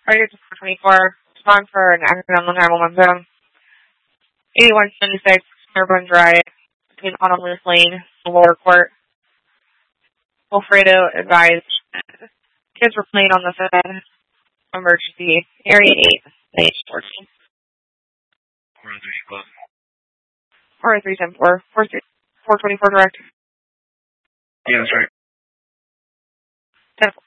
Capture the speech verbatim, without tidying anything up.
Target four twenty-four. Respond for an accident on the nine one one zone. eighty-one seventy-six, Fairburn Drive, between Autumn Loose Lane and Lower Court. Wilfredo advised kids were playing on the Fed. Emergency. Area eight, page fourteen. Or three ten four. four twenty-four direct. Yeah, that's right. ten four.